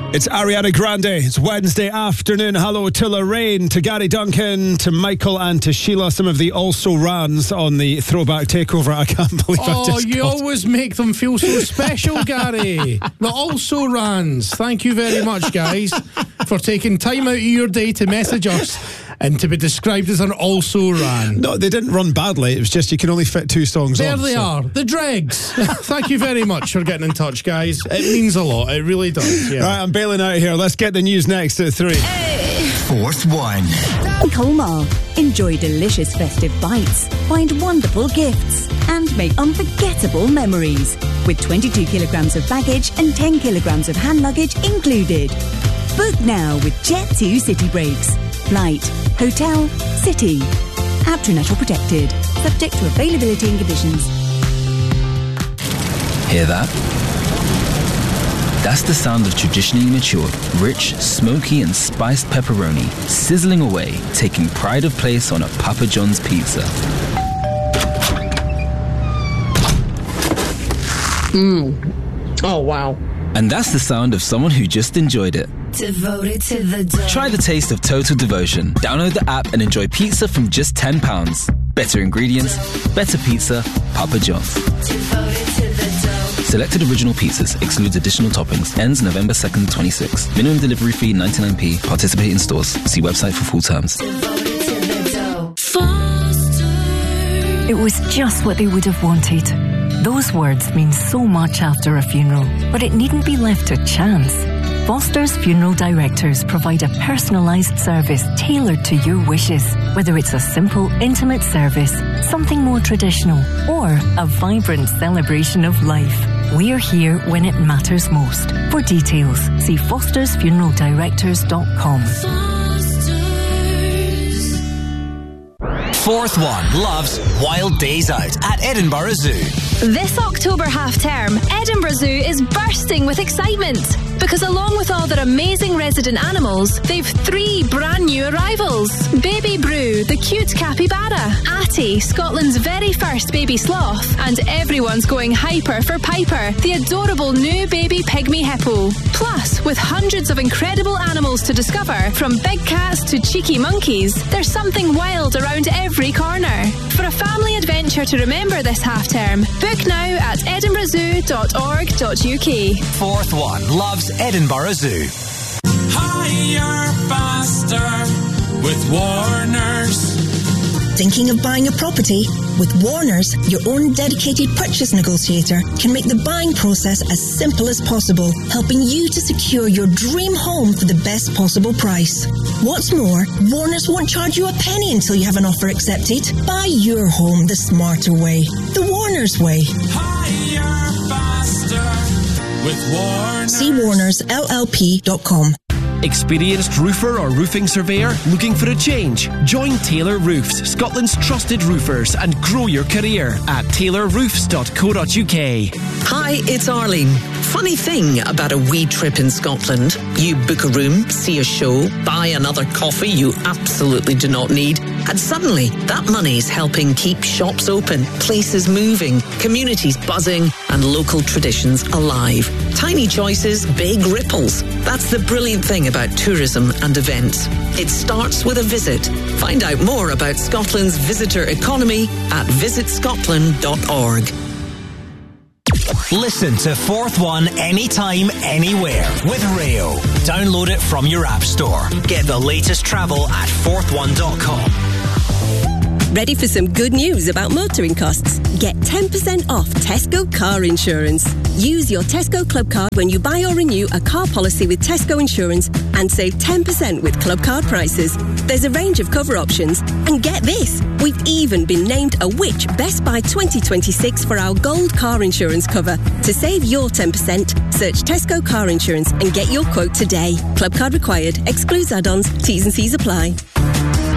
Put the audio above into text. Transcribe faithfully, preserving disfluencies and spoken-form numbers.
It's Ariana Grande. It's Wednesday afternoon. Hello to Lorraine, to Gary Duncan, to Michael and to Sheila. Some of the also rans on the throwback takeover. I can't believe oh, I just you called. always make them feel so special, Gary. The also rans. Thank you very much, guys, for taking time out of your day to message us and to be described as an also ran. No, they didn't run badly. It was just you can only fit two songs there on. There they so. are, the dregs. Thank you very much for getting in touch, guys. It means a lot. It really does. Yeah. Right, I'm bailing out of here. Let's get the news next at three. Hey. Fourth one. Colmar. Enjoy delicious festive bites, find wonderful gifts, and make unforgettable memories. With twenty-two kilograms of baggage and ten kilograms of hand luggage included. Book now with Jet two City Breaks. Flight, hotel, city. Aptronet or protected. Subject to availability and conditions. Hear that? That's the sound of traditionally matured, rich, smoky and spiced pepperoni sizzling away, taking pride of place on a Papa John's pizza. Mmm. Oh, wow. And that's the sound of someone who just enjoyed it. Devoted to the dough. Try the taste of Total Devotion. Download the app and enjoy pizza from just ten pounds. Better ingredients, better pizza, Papa John's. Devoted to the dough. Selected original pizzas, excludes additional toppings. Ends November second, twenty-six. Minimum delivery fee ninety-nine p. Participate in stores. See website for full terms. Devoted to the dough. Foster. It was just what they would have wanted. Those words mean so much after a funeral, but it needn't be left to chance. Foster's Funeral Directors provide a personalised service tailored to your wishes. Whether it's a simple, intimate service, something more traditional, or a vibrant celebration of life, we're here when it matters most. For details, see fosters funeral directors dot com. Fourth one loves Wild Days Out at Edinburgh Zoo. This October half-term, Edinburgh Zoo is bursting with excitement because along with all their amazing resident animals, they've three brand new arrivals. Baby Brew, the cute capybara, Atty, Scotland's very first baby sloth, and everyone's going hyper for Piper, the adorable new baby pygmy hippo. Plus, with hundreds of incredible animals to discover, from big cats to cheeky monkeys, there's something wild around every corner. For a family adventure to remember this half-term, book now at edinburgh zoo dot org dot u k. Fourth one loves Edinburgh Zoo. Higher, faster with Warners. Thinking of buying a property? With Warners, your own dedicated purchase negotiator can make the buying process as simple as possible, helping you to secure your dream home for the best possible price. What's more, Warners won't charge you a penny until you have an offer accepted. Buy your home the smarter way, the Warners way. Higher, faster with Warners. See warners l l p dot com. Experienced roofer or roofing surveyor looking for a change? Join Taylor Roofs, Scotland's trusted roofers, and grow your career at taylor roofs dot co dot u k. Hi, it's Arlene. Funny thing about a wee trip in Scotland. You book a room, see a show, buy another coffee you absolutely do not need, and suddenly that money's helping keep shops open, places moving, communities buzzing, and local traditions alive. Tiny choices, big ripples. That's the brilliant thing about tourism and events. It starts with a visit. Find out more about Scotland's visitor economy at visit scotland dot org. Listen to Fourth One anytime, anywhere with Rayo. Download it from your app store. Get the latest travel at fourth one dot com. Ready for some good news about motoring costs? Get ten percent off Tesco car insurance. Use your Tesco Club card when you buy or renew a car policy with Tesco Insurance and save ten percent with Club card prices. There's a range of cover options. And get this, we've even been named a Which Best Buy twenty twenty-six for our gold car insurance cover. To save your ten percent, search Tesco car insurance and get your quote today. Club card required. Excludes add-ons. T's and C's apply.